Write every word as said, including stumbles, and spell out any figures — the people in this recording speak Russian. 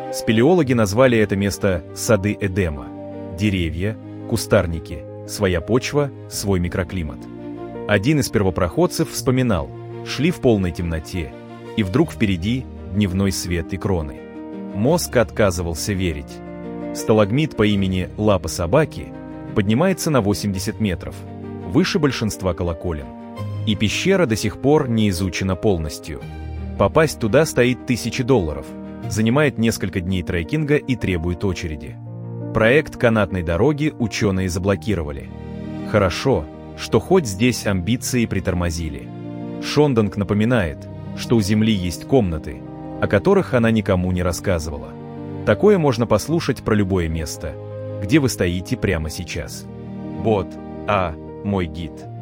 Спелеологи назвали это место «Сады Эдема». Деревья, кустарники, своя почва, свой микроклимат. Один из первопроходцев вспоминал: шли в полной темноте, и вдруг впереди дневной свет и кроны. Мозг отказывался верить. Сталагмит по имени Лапа собаки поднимается на восемьдесят метров, выше большинства колоколен. И пещера до сих пор не изучена полностью. Попасть туда стоит тысячи долларов, занимает несколько дней трекинга и требует очереди. Проект канатной дороги ученые заблокировали. Хорошо, что хоть здесь амбиции притормозили. Шондонг напоминает, что у Земли есть комнаты, о которых она никому не рассказывала. Такое можно послушать про любое место, где вы стоите прямо сейчас. Бот А. Мой гид.